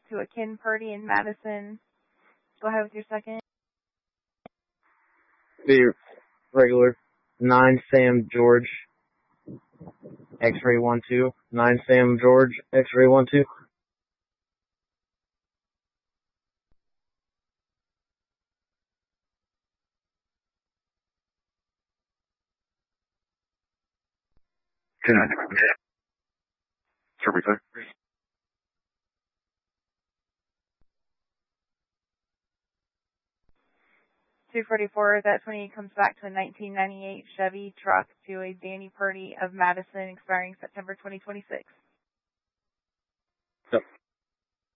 to a Ken Purdy in Madison. Go ahead with your second. The regular 9 Sam George X-ray 1-2. 9 Sam George X-ray 1-2. Sure, 244, that's when he comes back to a 1998 Chevy truck to a Danny Purdy of Madison expiring September 2026.